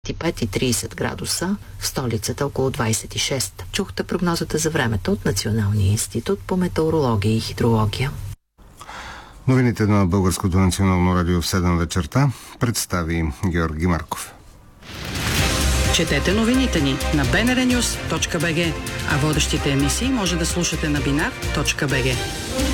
25 и 30 градуса, в столицата около 26. Чухте прогнозата за времето от Националния институт по метеорология и хидрология. Новините на Българското национално радио в 7 вечерта представи Георги Марков. Четете новините ни на bnrnews.bg, а водещите емисии може да слушате на binar.bg.